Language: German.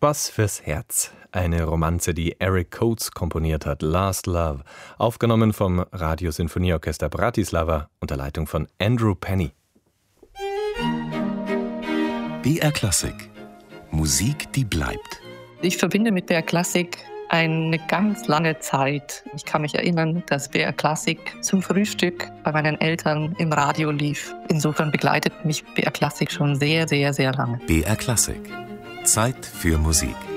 Was fürs Herz. Eine Romanze, die Eric Coates komponiert hat, Last Love, aufgenommen vom Radiosinfonieorchester Bratislava unter Leitung von Andrew Penny. BR Klassik. Musik, die bleibt. Ich verbinde mit BR Klassik eine ganz lange Zeit. Ich kann mich erinnern, dass BR Klassik zum Frühstück bei meinen Eltern im Radio lief. Insofern begleitet mich BR Klassik schon sehr, sehr, sehr lange. BR Klassik. Zeit für Musik.